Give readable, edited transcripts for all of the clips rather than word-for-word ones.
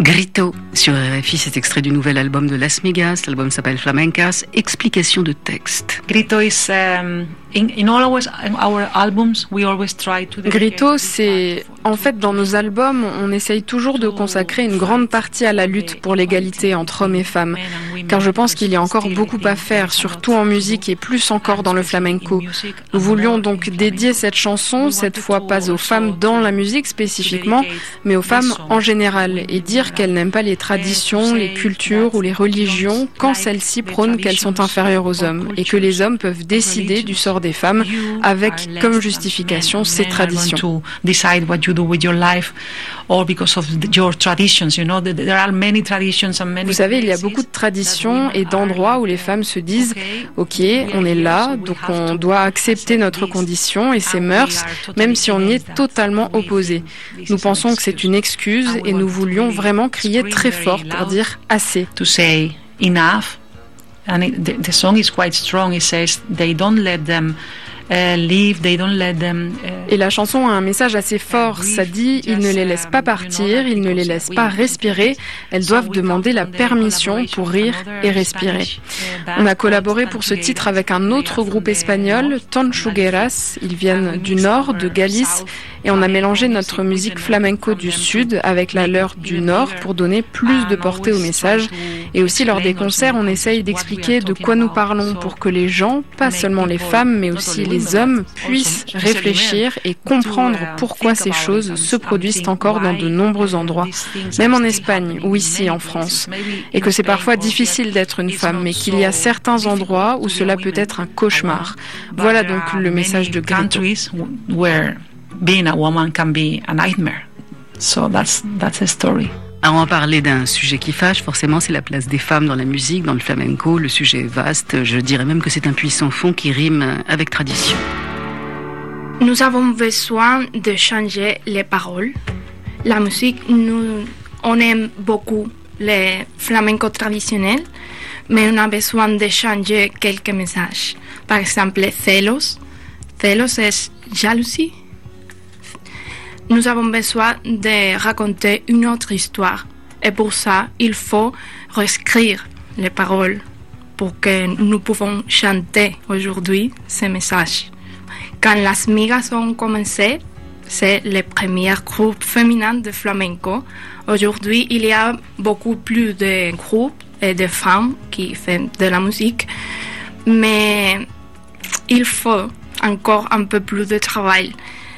Grito sur RFI, cet extrait du nouvel album de Las Migas. L'album s'appelle Flamencas. Explication de texte. Grito is in all our albums we always try to. Grito, c'est en fait dans nos albums, on essaye toujours de consacrer une grande partie à la lutte pour l'égalité entre hommes et femmes, car je pense qu'il y a encore beaucoup à faire, surtout en musique et plus encore dans le flamenco. Nous voulions donc dédier cette chanson, cette fois pas aux femmes dans la musique spécifiquement, mais aux femmes en général, et dire qu'elles n'aiment pas les traditions, les cultures ou les religions quand celles-ci prônent qu'elles sont inférieures aux hommes et que les hommes peuvent décider du sort des femmes avec comme justification ces traditions. Vous savez, il y a beaucoup de traditions et d'endroits où les femmes se disent « Ok, on est là, donc on doit accepter notre condition et ses mœurs, même si on y est totalement opposé. » Nous pensons que c'est une excuse et nous voulions vraiment crier très fort pour dire « assez ». To say enough, and the song is quite strong. It says they don't let them leave, they don't let them. Et la chanson a un message assez fort. Ça dit, ils ne les laissent pas partir, ils ne les laissent pas respirer. Elles doivent demander la permission pour rire et respirer. On a collaboré pour ce titre avec un autre groupe espagnol, Tonchugueras. Ils viennent du nord, de Galice. Et on a mélangé notre musique flamenco du sud avec la leur du nord pour donner plus de portée au message. Et aussi lors des concerts, on essaye d'expliquer de quoi nous parlons pour que les gens, pas seulement les femmes, mais aussi les hommes, puissent réfléchir et comprendre pourquoi ces choses se produisent encore dans de nombreux endroits, même en Espagne ou ici en France. Et que c'est parfois difficile d'être une femme, mais qu'il y a certains endroits où cela peut être un cauchemar. Voilà donc le message de Grito. Being a woman can be a nightmare. So that's a story. Alors on va parler d'un sujet qui fâche, forcément c'est la place des femmes dans la musique, dans le flamenco. Le sujet est vaste, je dirais même que c'est un puissant fond qui rime avec tradition. Nous avons besoin de changer les paroles. La musique, on aime beaucoup les flamenco traditionnels, mais on a besoin de changer quelques messages. Par exemple, celos. Celos est jalousie. Nous avons besoin de raconter une autre histoire. Et pour ça, il faut reécrire les paroles pour que nous pouvons chanter aujourd'hui ces messages. Quand Las Migas ont commencé, c'est le premier groupe féminin de flamenco. Aujourd'hui, il y a beaucoup plus de groupes et de femmes qui font de la musique. Mais il faut encore un peu plus de travail.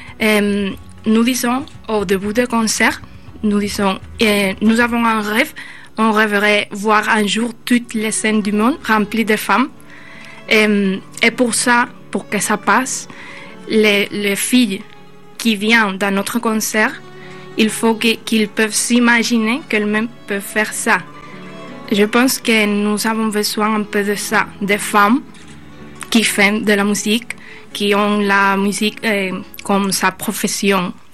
Nous disons au début du concert, nous avons un rêve, on rêverait voir un jour toutes les scènes du monde remplies de femmes. Et pour ça, pour que ça passe, les filles qui viennent dans notre concert, il faut qu'ils peuvent s'imaginer qu'elles-mêmes peuvent faire ça. Je pense que nous avons besoin un peu de ça, des femmes qui font de la musique, qui ont la musique comme sa profession.